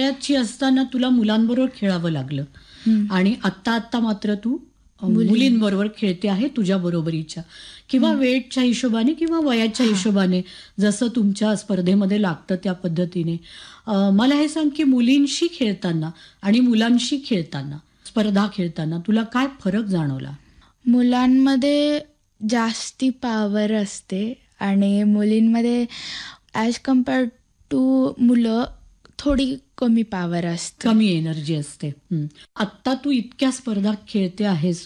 वयाची असताना तुला मुलांबरोबर खेळावं लागलं आणि आत्ता मात्र तू मुलींबरोबर खेळते आहे तुझ्या बरोबरीच्या किंवा वेटच्या हिशोबाने किंवा वयाच्या हिशोबाने जसं तुमच्या स्पर्धेमध्ये लागतं त्या पद्धतीने. मला हे सांग की मुलींशी खेळताना आणि मुलांशी खेळताना, स्पर्धा खेळताना तुला काय फरक जाणवला? मुलांमध्ये जास्ती पॉवर असते आणि मुलींमध्ये ॲज कम्पेअर टू मुलं थोडी कमी पॉवर असते, कमी एनर्जी असते. आत्ता तू इतक्या स्पर्धा खेळते आहेस